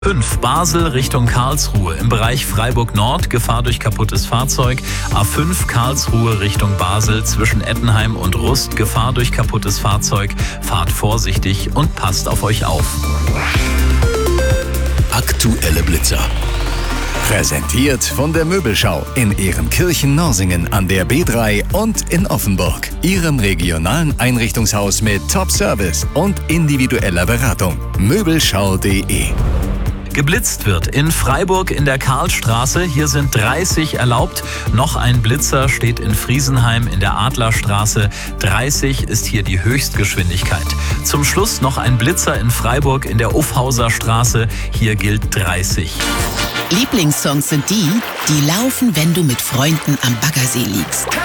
5 Basel Richtung Karlsruhe. Im Bereich Freiburg Nord Gefahr durch kaputtes Fahrzeug. A5 Karlsruhe Richtung Basel zwischen Ettenheim und Rust Gefahr durch kaputtes Fahrzeug. Fahrt vorsichtig und passt auf euch auf. Aktuelle Blitzer. Präsentiert von der Möbelschau in Ehrenkirchen-Norsingen an der B3 und in Offenburg. Ihrem regionalen Einrichtungshaus mit Top-Service und individueller Beratung. Möbelschau.de. Geblitzt wird in Freiburg in der Karlstraße. Hier sind 30 erlaubt. Noch ein Blitzer steht in Friesenheim in der Adlerstraße. 30 ist hier die Höchstgeschwindigkeit. Zum Schluss noch ein Blitzer in Freiburg in der Uffhauser Straße. Hier gilt 30. Lieblingssongs sind die laufen, wenn du mit Freunden am Baggersee liegst.